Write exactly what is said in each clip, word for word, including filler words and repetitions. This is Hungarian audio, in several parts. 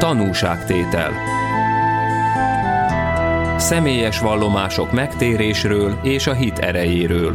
Tanúságtétel. Személyes vallomások megtérésről és a hit erejéről.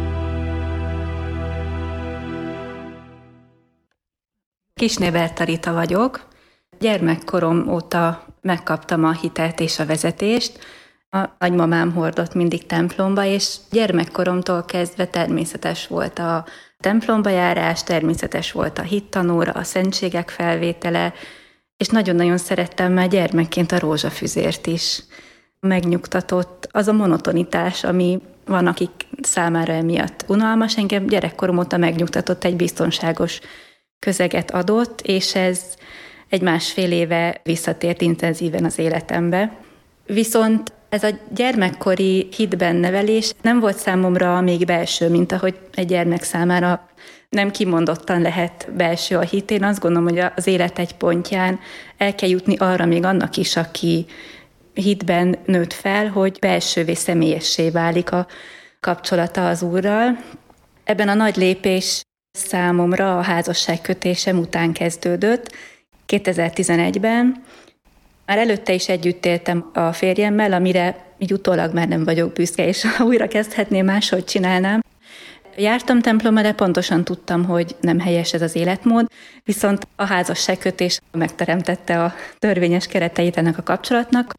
Kisné Berta Rita vagyok. Gyermekkorom óta megkaptam a hitelt és a vezetést. A nagymamám hordott mindig templomba, és gyermekkoromtól kezdve természetes volt a templomba járás, természetes volt a hittanóra, a szentségek felvétele, és nagyon-nagyon szerettem már gyermekként a rózsafüzért is. Megnyugtatott az a monotonitás, ami van, akik számára emiatt unalmas. Engem gyerekkorom óta megnyugtatott, egy biztonságos közeget adott, és ez egy másfél éve visszatért intenzíven az életembe. Viszont ez a gyermekkori hitben nevelés nem volt számomra még belső, mint ahogy egy gyermek számára nem kimondottan lehet belső a hit. Én azt gondolom, hogy az élet egy pontján el kell jutni arra még annak is, aki hitben nőtt fel, hogy belsővé, személyessé válik a kapcsolata az Úrral. Ebben a nagy lépés számomra a házasságkötésem után kezdődött, kétezer-tizenegyben. Már előtte is együtt éltem a férjemmel, amire így utólag már nem vagyok büszke, és ha újra kezdhetném, máshogy csinálnám. Jártam templomba, de pontosan tudtam, hogy nem helyes ez az életmód, viszont a házasságkötés megteremtette a törvényes kereteit ennek a kapcsolatnak.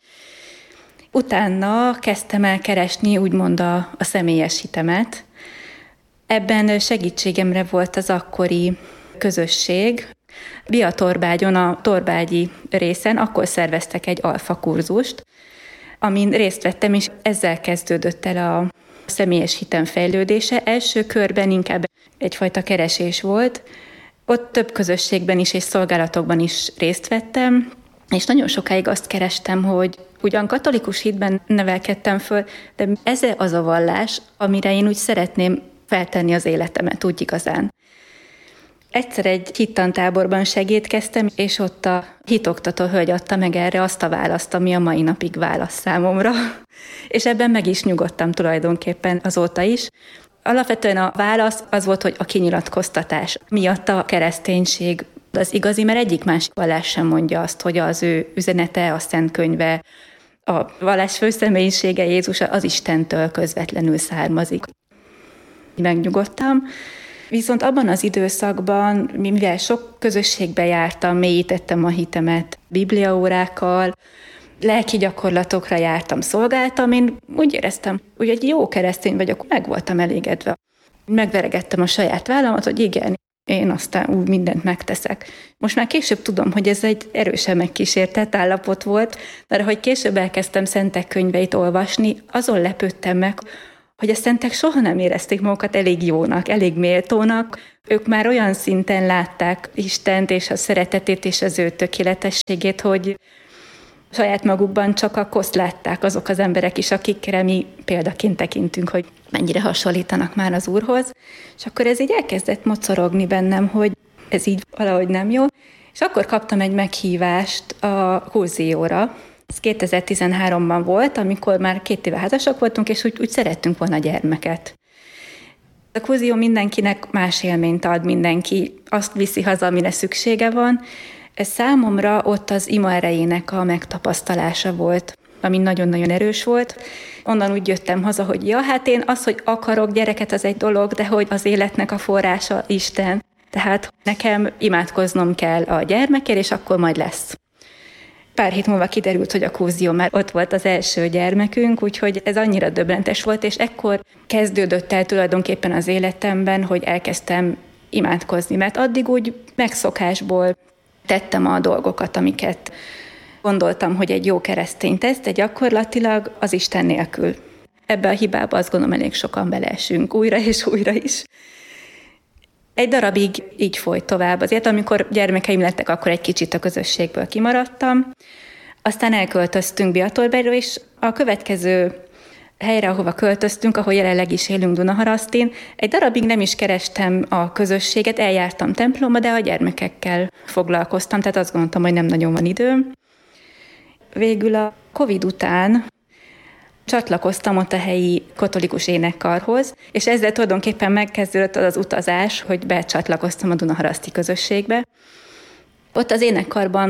Utána kezdtem el keresni úgymond a, a személyes hitemet. Ebben segítségemre volt az akkori közösség. Biatorbágyon, a torbágyi részen akkor szerveztek egy alfa kurzust, amin részt vettem, és ezzel kezdődött el a személyes hitem fejlődése. Első körben inkább egyfajta keresés volt. Ott több közösségben is és szolgálatokban is részt vettem, és nagyon sokáig azt kerestem, hogy ugyan katolikus hitben nevelkedtem föl, de ez az a vallás, amire én úgy szeretném feltenni az életemet úgy igazán. Egyszer egy hittantáborban segédkeztem, és ott a hitoktató hölgy adta meg erre azt a választ, ami a mai napig válasz számomra. És ebben meg is nyugodtam tulajdonképpen azóta is. Alapvetően a válasz az volt, hogy a kinyilatkoztatás miatt a kereszténység az igazi, mert egyik másik vallás sem mondja azt, hogy az ő üzenete, a Szent Könyve, a vallás főszemélyisége, Jézus az Istentől közvetlenül származik. Megnyugodtam. Viszont abban az időszakban, mivel sok közösségbe jártam, mélyítettem a hitemet bibliaórákkal, lelki gyakorlatokra jártam, szolgáltam, én úgy éreztem, hogy egy jó keresztény vagyok, meg voltam elégedve. Megveregettem a saját vállamat, hogy igen, én aztán úgy mindent megteszek. Most már később tudom, hogy ez egy erősen megkísértett állapot volt, de hogy később elkezdtem szentek könyveit olvasni, azon lepődtem meg, hogy a szentek soha nem érezték magukat elég jónak, elég méltónak. Ők már olyan szinten látták Istent és a szeretetét és az ő tökéletességét, hogy saját magukban csak a koszt látták azok az emberek is, akikre mi példaként tekintünk, hogy mennyire hasonlítanak már az Úrhoz. És akkor ez így elkezdett mocorogni bennem, hogy ez így valahogy nem jó. És akkor kaptam egy meghívást a kurzióra. Ez kétezer-tizenháromban volt, amikor már két éve házasak voltunk, és úgy, úgy szerettünk volna gyermeket. A kurzió mindenkinek más élményt ad, mindenki azt viszi haza, amire szüksége van. Ez számomra ott az ima erejének a megtapasztalása volt, ami nagyon-nagyon erős volt. Onnan úgy jöttem haza, hogy ja, hát én az, hogy akarok gyereket, az egy dolog, de hogy az életnek a forrása Isten. Tehát nekem imádkoznom kell a gyermekért, és akkor majd lesz. Pár hét múlva kiderült, hogy a kurzió már ott volt az első gyermekünk, úgyhogy ez annyira döbbentes volt, és ekkor kezdődött el tulajdonképpen az életemben, hogy elkezdtem imádkozni, mert addig úgy megszokásból tettem a dolgokat, amiket gondoltam, hogy egy jó keresztény tesz, de gyakorlatilag az Isten nélkül. Ebbe a hibába azt gondolom, elég sokan beleesünk újra és újra is. Egy darabig így folyt tovább. Azért, amikor gyermekeim lettek, akkor egy kicsit a közösségből kimaradtam. Aztán elköltöztünk Biatorbágyra, és a következő helyre, ahova költöztünk, ahol jelenleg is élünk Dunaharasztin, egy darabig nem is kerestem a közösséget, eljártam templomba, de a gyermekekkel foglalkoztam, tehát azt gondoltam, hogy nem nagyon van időm. Végül a Covid után csatlakoztam ott a helyi katolikus énekkarhoz, és ezzel tulajdonképpen megkezdődött az az utazás, hogy becsatlakoztam a Dunaharaszti közösségbe. Ott az énekkarban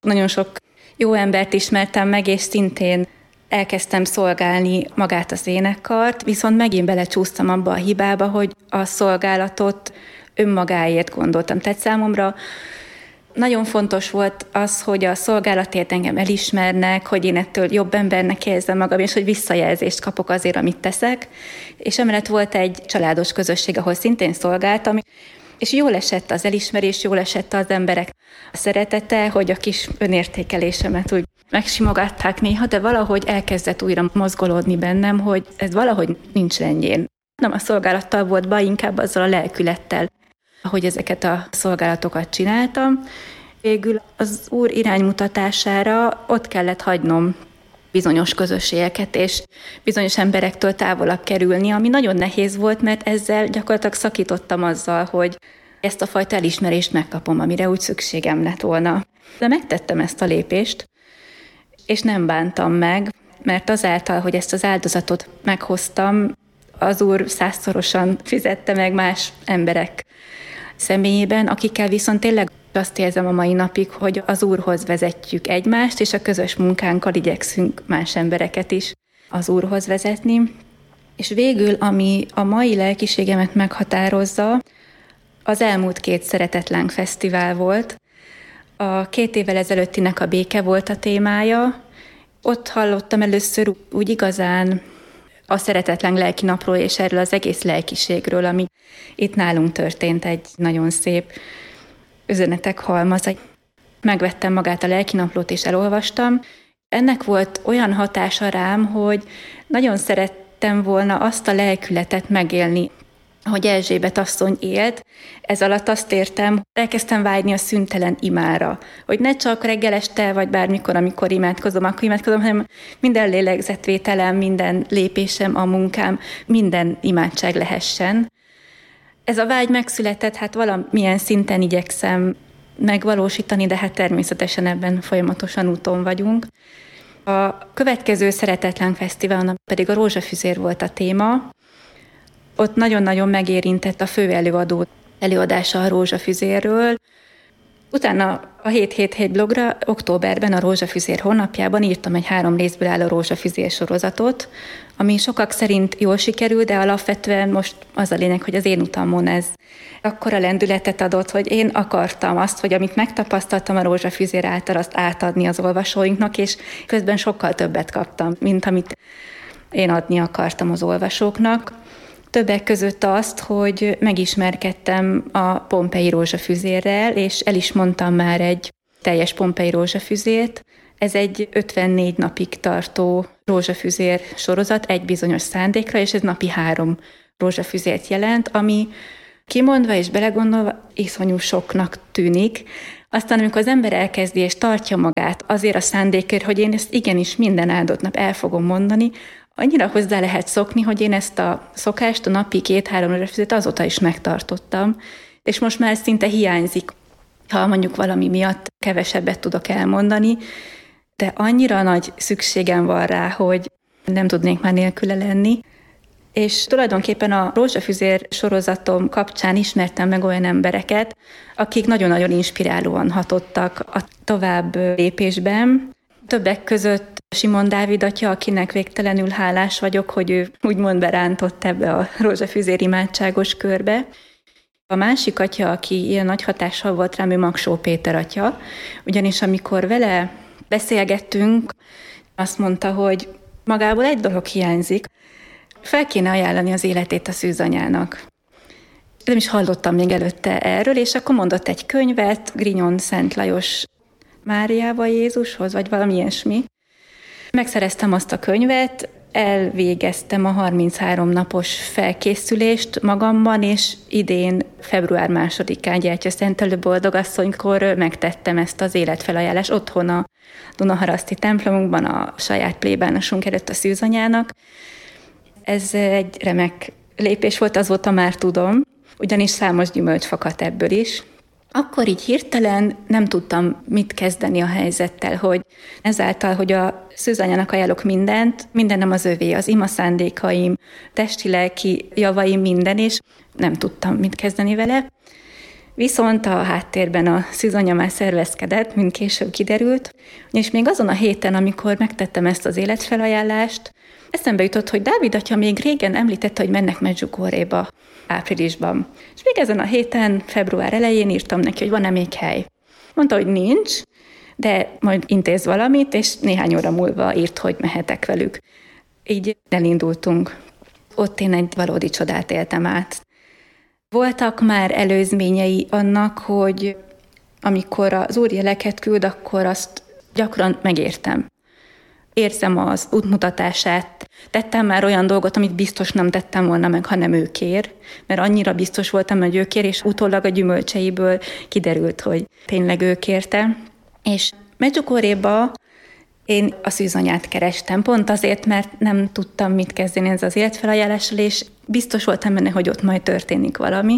Nagyon sok jó embert ismertem meg, és szintén elkezdtem szolgálni magát az énekkart, viszont megint belecsúsztam abba a hibába, hogy a szolgálatot önmagáért gondoltam. Tehát számomra nagyon fontos volt az, hogy a szolgálatért engem elismernek, hogy én ettől jobb embernek érzem magam, és hogy visszajelzést kapok azért, amit teszek. És emellett volt egy családos közösség, ahol szintén szolgáltam, és jól esett az elismerés, jól esett az emberek a szeretete, hogy a kis önértékelésemet úgy megsimogatták néha, de valahogy elkezdett újra mozgolódni bennem, hogy ez valahogy nincs rendjén. Nem a szolgálattal volt baj, inkább azzal a lelkülettel, ahogy ezeket a szolgálatokat csináltam. Végül az Úr iránymutatására ott kellett hagynom bizonyos közösségeket, és bizonyos emberektől távolabb kerülni, ami nagyon nehéz volt, mert ezzel gyakorlatilag szakítottam azzal, hogy ezt a fajta elismerést megkapom, amire úgy szükségem lett volna. De megtettem ezt a lépést, és nem bántam meg, mert azáltal, hogy ezt az áldozatot meghoztam, az Úr százszorosan fizette meg más emberek személyében, akikkel viszont tényleg azt érzem a mai napig, hogy az Úrhoz vezetjük egymást, és a közös munkánkkal igyekszünk más embereket is az Úrhoz vezetni. És végül, ami a mai lelkiségemet meghatározza, az elmúlt két Szeretetláng Fesztivál volt. A két évvel ezelőttinek a béke volt a témája. Ott hallottam először úgy igazán a Szeretetláng lelki napról, és erről az egész lelkiségről, ami itt nálunk történt, egy nagyon szép üzenetek halmaz. Megvettem magát a lelki naplót, és elolvastam. Ennek volt olyan hatása rám, hogy nagyon szerettem volna azt a lelkületet megélni, ahogy Erzsébet asszony élt. Ez alatt azt értem, elkezdtem vágyni a szüntelen imára, hogy ne csak reggel este, vagy bármikor, amikor imádkozom, akkor imádkozom, hanem minden lélegzetvételem, minden lépésem, a munkám, minden imádság lehessen. Ez a vágy megszületett, hát valamilyen szinten igyekszem megvalósítani, de hát természetesen ebben folyamatosan úton vagyunk. A következő Szeretetláng Fesztiválon pedig a rózsafüzér volt a téma. Ott nagyon-nagyon megérintett a fő előadó előadása a rózsafüzérről. Utána a hét hét hét blogra októberben a Rózsafüzér honlapjában írtam egy három részből álló rózsafüzér sorozatot, ami sokak szerint jól sikerült, de alapvetően most az a lényeg, hogy az én utamon ez akkora lendületet adott, hogy én akartam azt, hogy amit megtapasztaltam a Rózsafüzér által, azt átadni az olvasóinknak, és közben sokkal többet kaptam, mint amit én adni akartam az olvasóknak. Többek között azt, hogy megismerkedtem a Pompei rózsafüzérrel, és el is mondtam már egy teljes Pompei rózsafüzért. Ez egy ötvennégy napig tartó rózsafüzér sorozat egy bizonyos szándékra, és ez napi három rózsafüzért jelent, ami kimondva és belegondolva iszonyú soknak tűnik. Aztán, amikor az ember elkezdi és tartja magát azért a szándékért, hogy én ezt igenis minden áldott nap el fogom mondani, annyira hozzá lehet szokni, hogy én ezt a szokást, a napi két-három rózsafüzért azóta is megtartottam, és most már szinte hiányzik, ha mondjuk valami miatt kevesebbet tudok elmondani, de annyira nagy szükségem van rá, hogy nem tudnék már nélküle lenni. És tulajdonképpen a rózsafüzér sorozatom kapcsán ismertem meg olyan embereket, akik nagyon-nagyon inspirálóan hatottak a tovább lépésben. Többek között Simon Dávid atya, akinek végtelenül hálás vagyok, hogy ő úgymond berántott ebbe a rózsafüzér imádságos körbe. A másik atya, aki ilyen nagy hatással volt rám, ő Magsó Péter atya, ugyanis amikor vele beszélgettünk, azt mondta, hogy magából egy dolog hiányzik, fel kéne ajánlani az életét a szűzanyának. Nem is hallottam még előtte erről, és akkor mondott egy könyvet, Grignon Szent Lajos Máriával Jézushoz, vagy valami ilyesmi. Megszereztem azt a könyvet, elvégeztem a harminchárom napos felkészülést magamban, és idén február másodikán Gyertyaszentelő boldogasszonykor megtettem ezt az életfelajánlást otthon a Dunaharaszti templomunkban, a saját plébánosunk előtt a szűzanyának. Ez egy remek lépés volt, azóta már tudom, ugyanis számos gyümölcs fakadt ebből is. Akkor így hirtelen nem tudtam mit kezdeni a helyzettel, hogy ezáltal, hogy a szűzanyának ajánlok mindent, mindenem az övé, az ima szándékaim, testi-lelki javaim, minden, és nem tudtam mit kezdeni vele. Viszont a háttérben a szűzanya már szervezkedett, mint később kiderült, és még azon a héten, amikor megtettem ezt az életfelajánlást, eszembe jutott, hogy Dávid atya még régen említette, hogy mennek Medjugorjéba áprilisban. És még ezen a héten, február elején írtam neki, hogy van-e még hely. Mondta, hogy nincs, de majd intéz valamit, és néhány óra múlva írt, hogy mehetek velük. Így elindultunk. Ott én egy valódi csodát éltem át. Voltak már előzményei annak, hogy amikor az Úr jeleket küld, akkor azt gyakran megértem. Érzem az útmutatását. Tettem már olyan dolgot, amit biztos nem tettem volna meg, ha nem ő kér, mert annyira biztos voltam, hogy ő kér, és utólag a gyümölcseiből kiderült, hogy tényleg ő kérte. És Medjugorjéba én a szűzanyát kerestem, pont azért, mert nem tudtam, mit kezdeni ez az életfelajánlással, és biztos voltam benne, hogy ott majd történik valami,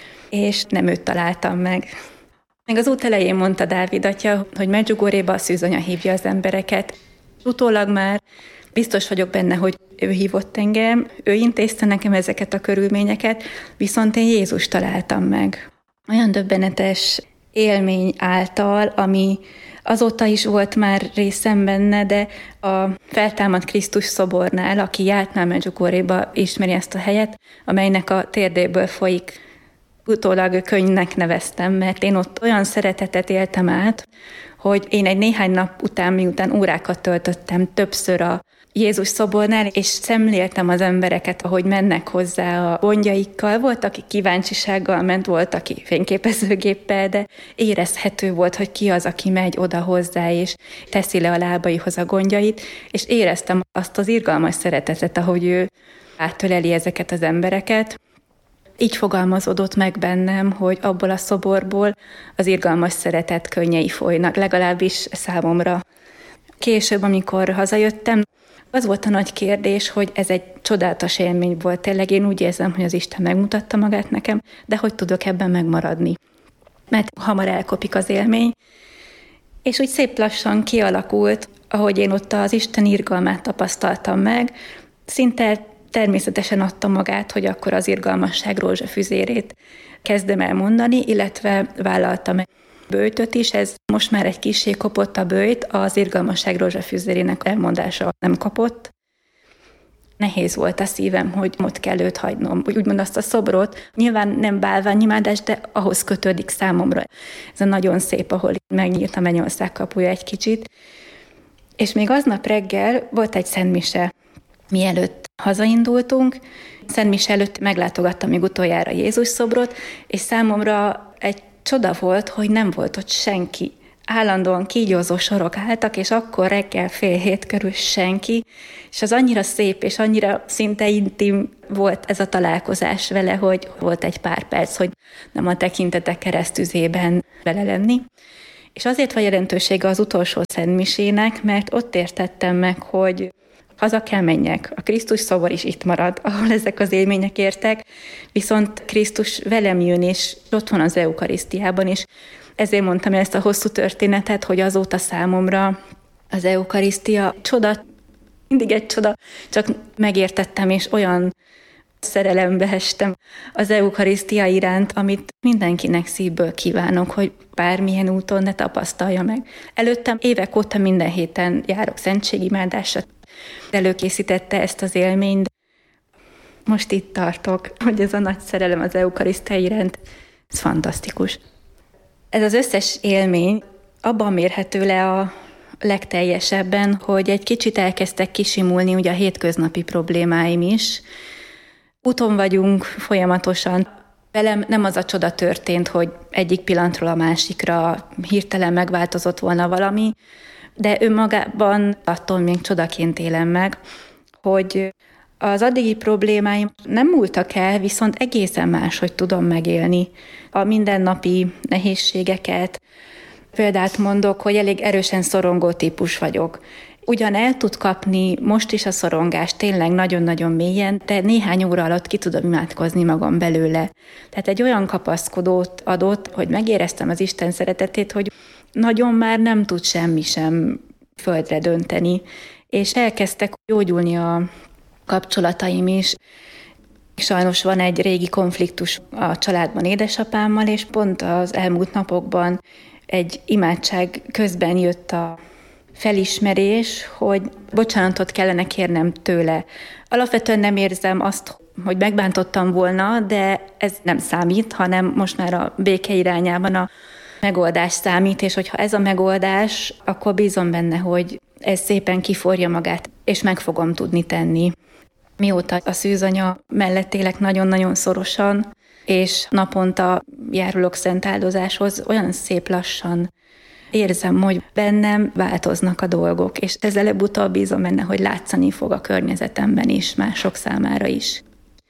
és nem őt találtam meg. Még az út elején mondta Dávid atya, hogy Medjugorjéba a szűzanya hívja az embereket. Utólag már biztos vagyok benne, hogy ő hívott engem, ő intézte nekem ezeket a körülményeket, viszont én Jézust találtam meg. Olyan döbbenetes élmény által, ami azóta is volt már részem benne, de a feltámadt Krisztus szobornál, aki járt már Medjugorjéba, ismeri ezt a helyet, amelynek a térdéből folyik. Utólag könyvnek neveztem, mert én ott olyan szeretetet éltem át, hogy én egy néhány nap után, miután órákat töltöttem többször a Jézus szobornál, és szemléltem az embereket, ahogy mennek hozzá a gondjaikkal. Volt, aki kíváncsisággal ment, volt, aki fényképezőgéppel, de érezhető volt, hogy ki az, aki megy oda hozzá, és teszi le a lábaihoz a gondjait, és éreztem azt az irgalmas szeretetet, ahogy ő átöleli ezeket az embereket. Így fogalmazódott meg bennem, hogy abból a szoborból az irgalmas szeretet könnyei folynak, legalábbis számomra. Később, amikor hazajöttem, az volt a nagy kérdés, hogy ez egy csodálatos élmény volt. Tényleg én úgy érzem, hogy az Isten megmutatta magát nekem, de hogy tudok ebben megmaradni? Mert hamar elkopik az élmény. És úgy szép lassan kialakult, ahogy én ott az Isten irgalmát tapasztaltam meg, szinte természetesen adta magát, hogy akkor az irgalmasság rózsafüzérét kezdem el mondani, illetve vállaltam egy böjtöt is, ez most már egy kissé kopott a böjt, az irgalmasság rózsafüzérének elmondása nem kapott. Nehéz volt a szívem, hogy ott kell őt hagynom, úgymond azt a szobrot. Nyilván nem bálványimádás, de ahhoz kötődik számomra. Ez a nagyon szép, ahol megnyílt a mennyország kapuja egy kicsit. És még aznap reggel volt egy szentmise. Mielőtt hazaindultunk, szentmise előtt meglátogattam még utoljára Jézus szobrot, és számomra egy csoda volt, hogy nem volt ott senki. Állandóan kígyózó sorok álltak, és akkor reggel fél hét körül senki, és az annyira szép, és annyira szinte intim volt ez a találkozás vele, hogy volt egy pár perc, hogy nem a tekintetek keresztüzében vele lenni. És azért van jelentősége az utolsó szentmisének, mert ott értettem meg, hogy haza kell menjek. A Krisztus szobor is itt marad, ahol ezek az élmények értek, viszont Krisztus velem jön, és ott van az eukarisztiában is. Ezért mondtam ezt a hosszú történetet, hogy azóta számomra az eukarisztia csoda, mindig egy csoda, csak megértettem, és olyan szerelembe estem az eukarisztia iránt, amit mindenkinek szívből kívánok, hogy bármilyen úton ne tapasztalja meg. Előttem évek óta minden héten járok szentségimádásra, előkészítette ezt az élményt. Most itt tartok, hogy ez a nagy szerelem az eukarisztia iránt, ez fantasztikus. Ez az összes élmény abban mérhető le a legteljesebben, hogy egy kicsit elkezdtek kisimulni ugye a hétköznapi problémáim is. Úton vagyunk folyamatosan. Velem nem az a csoda történt, hogy egyik pillanatról a másikra hirtelen megváltozott volna valami, de önmagában attól még csodaként élem meg, hogy az addigi problémáim nem múltak el, viszont egészen máshogy tudom megélni a mindennapi nehézségeket. Példát mondok, hogy elég erősen szorongó típus vagyok. Ugyan el tud kapni most is a szorongás tényleg nagyon-nagyon mélyen, de néhány óra alatt ki tudom imádkozni magam belőle. Tehát egy olyan kapaszkodót adott, hogy megéreztem az Isten szeretetét, hogy nagyon már nem tud semmi sem földre dönteni, és elkezdtek gyógyulni a kapcsolataim is. Sajnos van egy régi konfliktus a családban édesapámmal, és pont az elmúlt napokban egy imádság közben jött a felismerés, hogy bocsánatot kellene kérnem tőle. Alapvetően nem érzem azt, hogy megbántottam volna, de ez nem számít, hanem most már a béke irányában a megoldás számít, és hogyha ez a megoldás, akkor bízom benne, hogy ez szépen kiforja magát, és meg fogom tudni tenni. Mióta a szűzanya mellett élek nagyon-nagyon szorosan, és naponta járulok szent áldozáshoz, olyan szép lassan érzem, hogy bennem változnak a dolgok, és ez előbb-utóbb bízom benne, hogy látszani fog a környezetemben is, mások számára is.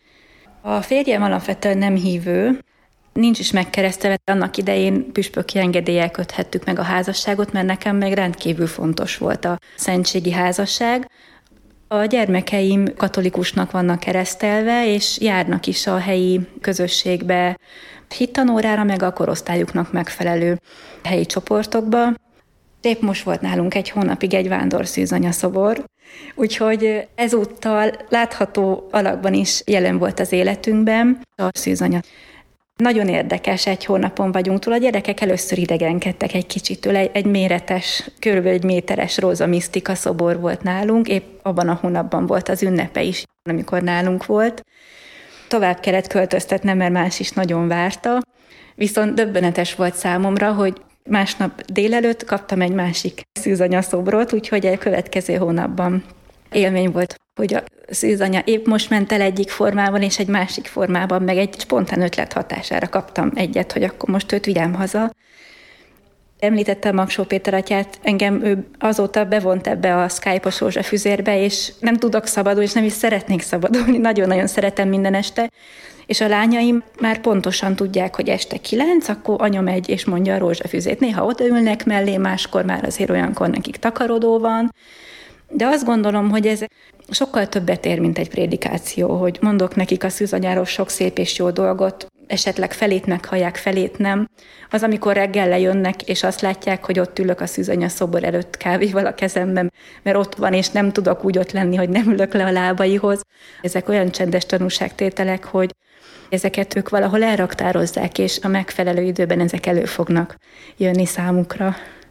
A férjem alapvetően nem hívő, nincs is megkeresztelve, annak idején püspöki engedéllyel köthettük meg a házasságot, mert nekem meg rendkívül fontos volt a szentségi házasság. A gyermekeim katolikusnak vannak keresztelve, és járnak is a helyi közösségbe, hittanórára, meg a korosztályuknak megfelelő helyi csoportokba. Épp most volt nálunk egy hónapig egy vándorszűzanya szobor, úgyhogy ezúttal látható alakban is jelen volt az életünkben a szűzanya. Nagyon érdekes, egy hónapon vagyunk túl, a gyerekek először idegenkedtek egy kicsit tőle, egy méretes, körülbelül egy méteres rózamisztika szobor volt nálunk, épp abban a hónapban volt az ünnepe is, amikor nálunk volt. Tovább kellett költöztetnem, mert más is nagyon várta, viszont döbbenetes volt számomra, hogy másnap délelőtt kaptam egy másik szűzanya szobrot, úgyhogy a következő hónapban élmény volt, hogy a szűzanya épp most ment el egyik formában, és egy másik formában, meg egy spontán ötlet hatására kaptam egyet, hogy akkor most őt vigyám haza. Említettem Magsó Péter atyát, engem ő azóta bevont ebbe a Skype-os rózsafüzérbe, és nem tudok szabadulni, és nem is szeretnék szabadulni, nagyon-nagyon szeretem minden este, és a lányaim már pontosan tudják, hogy este kilenc, akkor anya megy és mondja a rózsafüzét. Néha odaülnek mellé, máskor már azért olyankor nekik takarodó van, de azt gondolom, hogy ez sokkal többet ér, mint egy prédikáció, hogy mondok nekik a szűzanyáról sok szép és jó dolgot, esetleg felét meghallják, felét nem. Az, amikor reggel lejönnek, és azt látják, hogy ott ülök a szűzanya szobor előtt kávéval a kezemben, mert ott van, és nem tudok úgy ott lenni, hogy nem ülök le a lábaihoz. Ezek olyan csendes tanúságtételek, hogy ezeket ők valahol elraktározzák, és a megfelelő időben ezek elő fognak jönni számukra.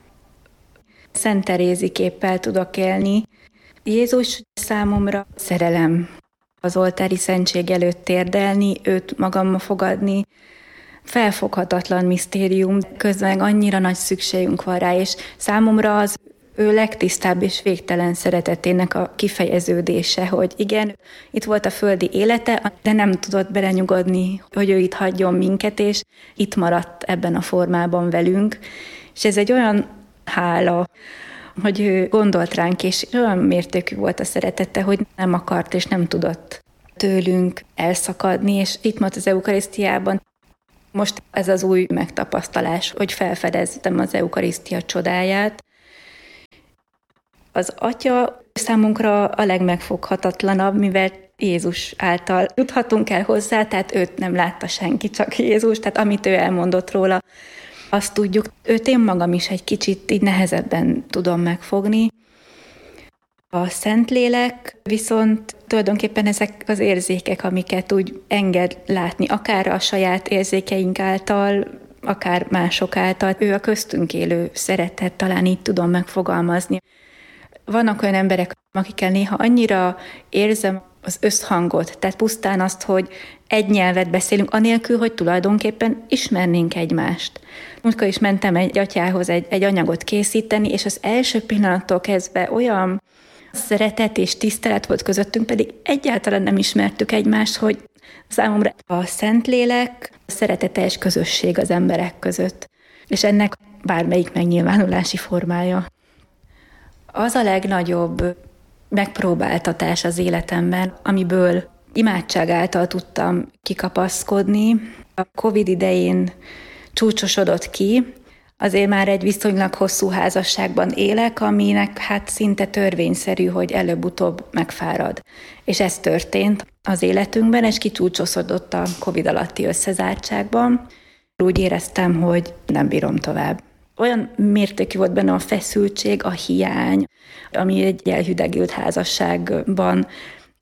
Szent Terézi képpel tudok élni. Jézus számomra szerelem. Az oltári szentség előtt térdelni, őt magammal fogadni, felfoghatatlan misztérium, közben annyira nagy szükségünk van rá, és számomra az ő legtisztább és végtelen szeretetének a kifejeződése, hogy igen, itt volt a földi élete, de nem tudott belenyugodni, hogy ő itt hagyjon minket, és itt maradt ebben a formában velünk. És ez egy olyan hála, hogy ő gondolt ránk, és olyan mértékű volt a szeretete, hogy nem akart és nem tudott tőlünk elszakadni, és itt most az eukarisztiában most ez az új megtapasztalás, hogy felfedeztem az eukarisztia csodáját. Az Atya számunkra a legmegfoghatatlanabb, mivel Jézus által juthatunk el hozzá, tehát őt nem látta senki, csak Jézus, tehát amit ő elmondott róla, azt tudjuk. Őt én magam is egy kicsit így nehezebben tudom megfogni. A Szentlélek viszont tulajdonképpen ezek az érzékek, amiket úgy enged látni, akár a saját érzékeink által, akár mások által. Ő a köztünk élő szeretet, talán így tudom megfogalmazni. Vannak olyan emberek, akikkel néha annyira érzem az összhangot, tehát pusztán azt, hogy egy nyelvet beszélünk, anélkül, hogy tulajdonképpen ismernénk egymást. Múltkor is mentem egy atyához egy, egy anyagot készíteni, és az első pillanattól kezdve olyan szeretet és tisztelet volt közöttünk, pedig egyáltalán nem ismertük egymást, hogy számomra a Szentlélek szeretetes közösség az emberek között, és ennek bármelyik megnyilvánulási formája. Az a legnagyobb megpróbáltatás az életemben, amiből imádság által tudtam kikapaszkodni. A Covid idején csúcsosodott ki, azért már egy viszonylag hosszú házasságban élek, aminek hát szinte törvényszerű, hogy előbb-utóbb megfárad. És ez történt az életünkben, és kicsúcsosodott a Covid alatti összezártságban. Úgy éreztem, hogy nem bírom tovább. Olyan mértékű volt benne a feszültség, a hiány, ami egy elhidegült házasságban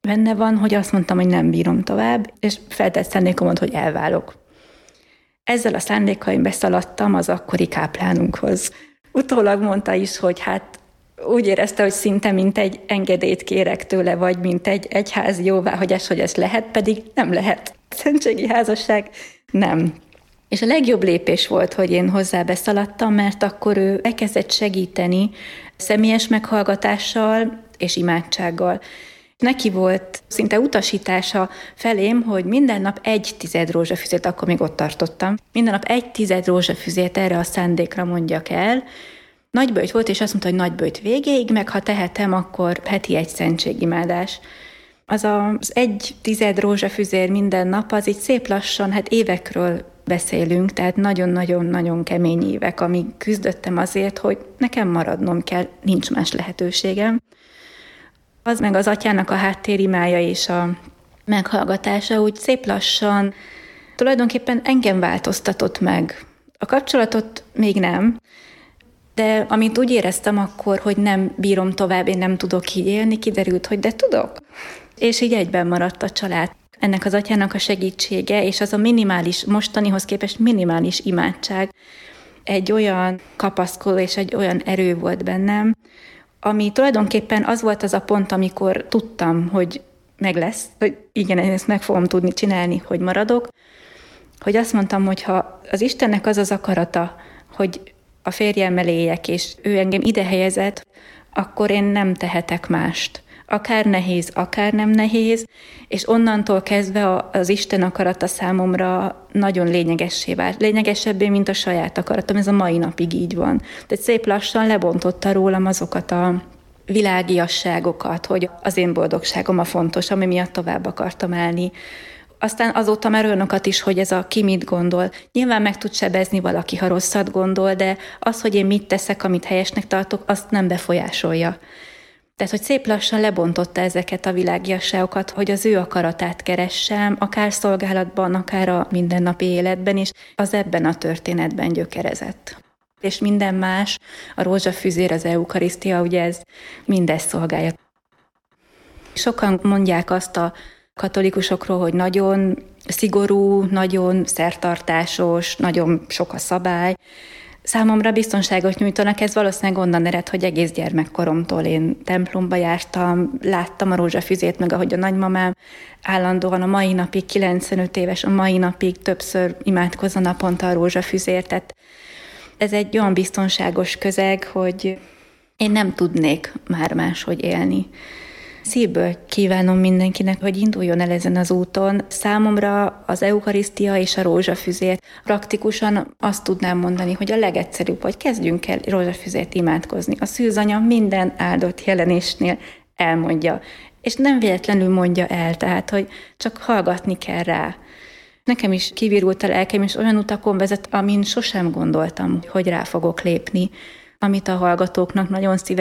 benne van, hogy azt mondtam, hogy nem bírom tovább, és feltett szándékomat, hogy elválok. Ezzel a szándékkal én beszaladtam az akkori káplánunkhoz. Utólag mondta is, hogy hát úgy érezte, hogy szinte mint egy engedélyt kérek tőle, vagy mint egy egyházi jóváhagyás, hogy ez lehet, pedig nem lehet. Szentségi házasság nem. És a legjobb lépés volt, hogy én hozzá beszaladtam, mert akkor ő elkezdett segíteni személyes meghallgatással és imádsággal. Neki volt szinte utasítása felém, hogy minden nap egy tized rózsafüzét, akkor még ott tartottam, minden nap egy tized rózsafüzét erre a szándékra mondjak el. Nagyböjt volt, és azt mondta, hogy nagyböjt végéig, meg ha tehetem, akkor heti egy szentségimádás. Az az egy tized rózsafüzér minden nap, az így szép lassan, hát évekről beszélünk, tehát nagyon-nagyon-nagyon kemény évek, amíg küzdöttem azért, hogy nekem maradnom kell, nincs más lehetőségem. Az meg az atyának a háttérimája és a meghallgatása úgy szép lassan tulajdonképpen engem változtatott meg. A kapcsolatot még nem, de amit úgy éreztem akkor, hogy nem bírom tovább, én nem tudok így élni, kiderült, hogy de tudok. És így egyben maradt a család. Ennek az atyának a segítsége, és az a minimális, mostanihoz képest minimális imádság egy olyan kapaszkodó és egy olyan erő volt bennem, ami tulajdonképpen az volt az a pont, amikor tudtam, hogy meg lesz, hogy igen, én ezt meg fogom tudni csinálni, hogy maradok, hogy azt mondtam, hogy ha az Istennek az az akarata, hogy a férjemmel éljek, és ő engem ide helyezett, akkor én nem tehetek mást. Akár nehéz, akár nem nehéz, és onnantól kezdve az Isten akarata számomra nagyon lényegessé vált. Lényegesebbé, mint a saját akaratom, ez a mai napig így van. Tehát szép lassan lebontotta rólam azokat a világiasságokat, hogy az én boldogságom a fontos, ami miatt tovább akartam állni. Aztán azóta már olyanokat is, hogy ez a ki mit gondol. Nyilván meg tud sebezni valaki, ha rosszat gondol, de az, hogy én mit teszek, amit helyesnek tartok, azt nem befolyásolja. Tehát, hogy szép lassan lebontotta ezeket a világiasságokat, hogy az ő akaratát keressem, akár szolgálatban, akár a mindennapi életben, és az ebben a történetben gyökerezett. És minden más, a rózsafüzér, az eukarisztia, ugye ez mindezt szolgálja. Sokan mondják azt a katolikusokról, hogy nagyon szigorú, nagyon szertartásos, nagyon sok a szabály. Számomra biztonságot nyújtanak, ez valószínűleg onnan ered, hogy egész gyermekkoromtól én templomba jártam, láttam a rózsafüzét, meg ahogy a nagymamám állandóan a mai napig, kilencvenöt éves, a mai napig többször imádkozza naponta a rózsafüzért. Tehát ez egy olyan biztonságos közeg, hogy én nem tudnék már máshogy élni. Szívből kívánom mindenkinek, hogy induljon el ezen az úton. Számomra az eukarisztia és a rózsafüzér. Praktikusan azt tudnám mondani, hogy a legegyszerűbb, hogy kezdjünk el rózsafüzért imádkozni. A szűzanya minden áldott jelenésnél elmondja. És nem véletlenül mondja el, tehát, hogy csak hallgatni kell rá. Nekem is kivirult a lelkem, és olyan utakon vezet, amin sosem gondoltam, hogy rá fogok lépni, amit a hallgatóknak nagyon szívesen